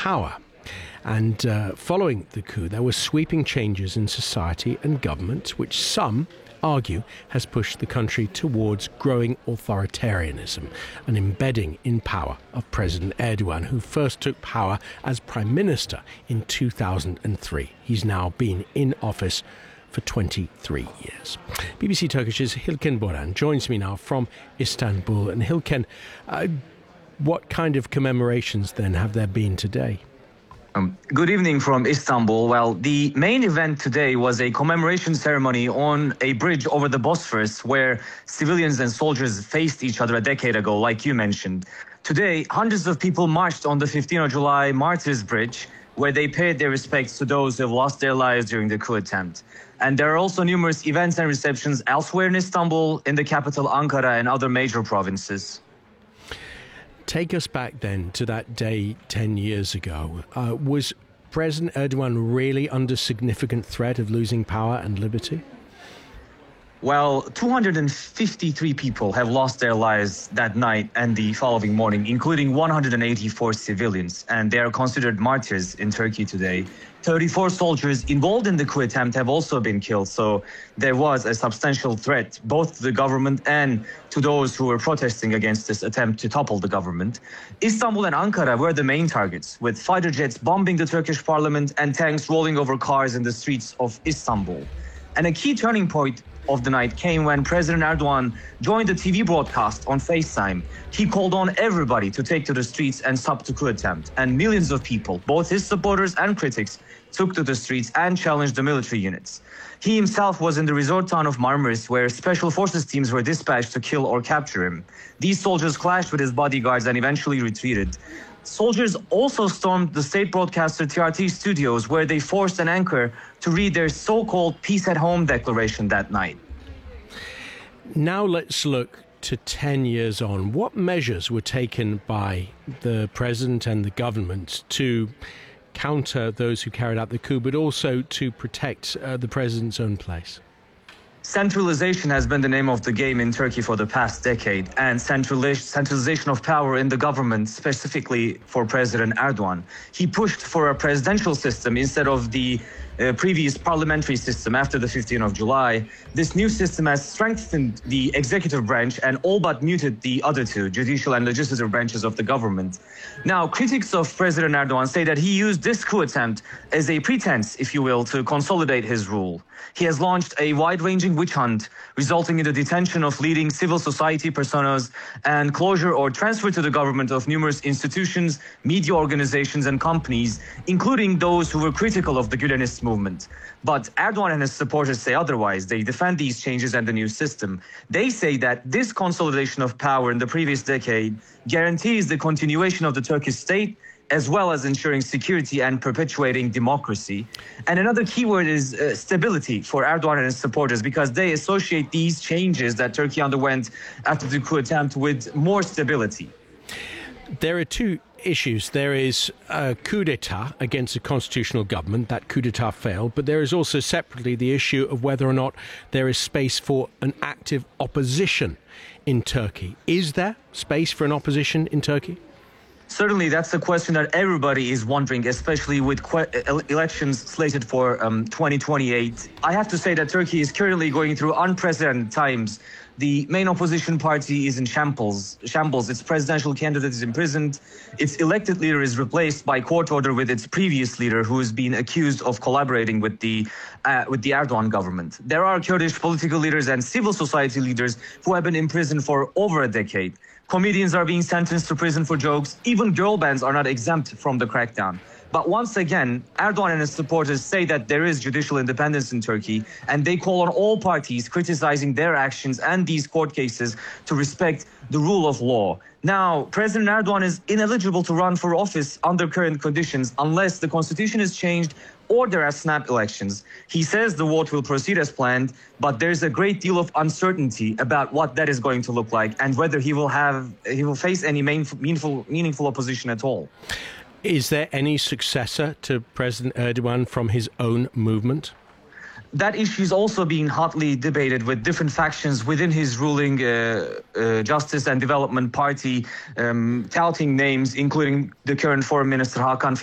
power. And following the coup, there were sweeping changes in society and government, which some argue has pushed the country towards growing authoritarianism, an embedding in power of President Erdogan, who first took power as Prime Minister in 2003. He's now been in office for 23 years. BBC Turkish's Hilken Boran joins me now from Istanbul. And Hilken, what kind of commemorations then have there been today? Good evening from Istanbul. Well, the main event today was a commemoration ceremony on a bridge over the Bosphorus where civilians and soldiers faced each other a decade ago, like you mentioned. Today, hundreds of people marched on the 15th of July Martyrs Bridge, where they paid their respects to those who have lost their lives during the coup attempt. And there are also numerous events and receptions elsewhere in Istanbul, in the capital Ankara and other major provinces. Take us back then to that day 10 years ago. Was President Erdogan really under significant threat of losing power and liberty? Well, 253 people have lost their lives that night and the following morning, including 184 civilians, and they are considered martyrs in Turkey today. 34 soldiers involved in the coup attempt have also been killed, so there was a substantial threat both to the government and to those who were protesting against this attempt to topple the government. Istanbul and Ankara were the main targets, with fighter jets bombing the Turkish parliament and tanks rolling over cars in the streets of Istanbul. And a key turning point of the night came when President Erdogan joined the TV broadcast on FaceTime. He called on everybody to take to the streets and stop the coup attempt. And millions of people, both his supporters and critics, took to the streets and challenged the military units. He himself was in the resort town of Marmaris, where special forces teams were dispatched to kill or capture him. These soldiers clashed with his bodyguards and eventually retreated. Soldiers also stormed the state broadcaster TRT studios, where they forced an anchor to read their so-called Peace at Home declaration that night. Now let's look to 10 years on. What measures were taken by the president and the government to counter those who carried out the coup, but also to protect the president's own place? Centralization has been the name of the game in Turkey for the past decade, and centralization of power in the government, specifically for President Erdogan. He pushed for a presidential system instead of the previous parliamentary system after the 15th of July. This new system has strengthened the executive branch and all but muted the other two, judicial and legislative branches of the government. Now, critics of President Erdogan say that he used this coup attempt as a pretense, if you will, to consolidate his rule. He has launched a wide-ranging witch hunt, resulting in the detention of leading civil society personas and closure or transfer to the government of numerous institutions, media organizations and companies, including those who were critical of the Gülenist movement. But Erdogan and his supporters say otherwise. They defend these changes and the new system. They say that this consolidation of power in the previous decade guarantees the continuation of the Turkish state, as well as ensuring security and perpetuating democracy. And another key word is stability for Erdogan and his supporters, because they associate these changes that Turkey underwent after the coup attempt with more stability. There are two issues. There is a coup d'etat against a constitutional government. That coup d'etat failed. But there is also separately the issue of whether or not there is space for an active opposition in Turkey. Is there space for an opposition in Turkey? Certainly, that's a question that everybody is wondering, especially with elections slated for 2028. I have to say that Turkey is currently going through unprecedented times. The main opposition party is in shambles. Its presidential candidate is imprisoned. Its elected leader is replaced by court order with its previous leader, who has been accused of collaborating with the Erdogan government. There are Kurdish political leaders and civil society leaders who have been imprisoned for over a decade. Comedians are being sentenced to prison for jokes. Even girl bands are not exempt from the crackdown. But once again, Erdogan and his supporters say that there is judicial independence in Turkey, and they call on all parties criticizing their actions and these court cases to respect the rule of law. Now, President Erdogan is ineligible to run for office under current conditions unless the constitution is changed or there are snap elections. He says the vote will proceed as planned, but there's a great deal of uncertainty about what that is going to look like and whether he will face any meaningful opposition at all. Is there any successor to President Erdogan from his own movement? That issue is also being hotly debated with different factions within his ruling Justice and Development Party, touting names, including the current Foreign Minister Hakan